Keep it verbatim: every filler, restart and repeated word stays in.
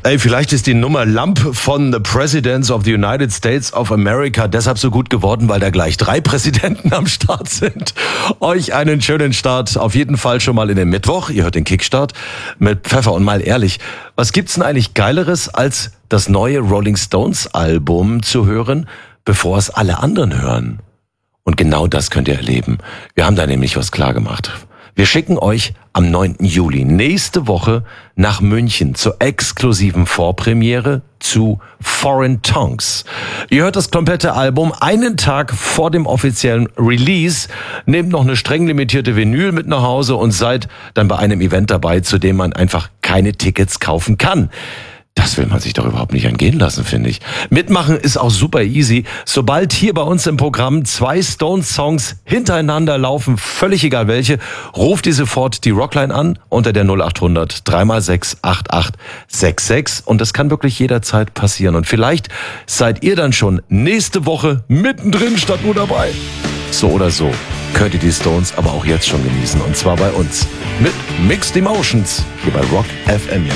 Ey, vielleicht ist die Nummer Lump von The Presidents of the United States of America deshalb so gut geworden, weil da gleich drei Präsidenten am Start sind. Euch einen schönen Start, auf jeden Fall schon mal in den Mittwoch. Ihr hört den Kickstart mit Pfeffer. Und mal ehrlich, was gibt's denn eigentlich Geileres, als das neue Rolling Stones Album zu hören, bevor es alle anderen hören? Und genau das könnt ihr erleben. Wir haben da nämlich was klar gemacht. Wir schicken euch am neunten Juli nächste Woche nach München zur exklusiven Vorpremiere zu Foreign Tongues. Ihr hört das komplette Album einen Tag vor dem offiziellen Release, nehmt noch eine streng limitierte Vinyl mit nach Hause und seid dann bei einem Event dabei, zu dem man einfach keine Tickets kaufen kann. Das will man sich doch überhaupt nicht entgehen lassen, finde ich. Mitmachen ist auch super easy. Sobald hier bei uns im Programm zwei Stones-Songs hintereinander laufen, völlig egal welche, ruft ihr sofort die Rockline an unter der null acht hundert drei mal sechs acht acht sechs sechs. Und das kann wirklich jederzeit passieren. Und vielleicht seid ihr dann schon nächste Woche mittendrin statt nur dabei. So oder so könnt ihr die Stones aber auch jetzt schon genießen. Und zwar bei uns mit Mixed Emotions hier bei Rock F M.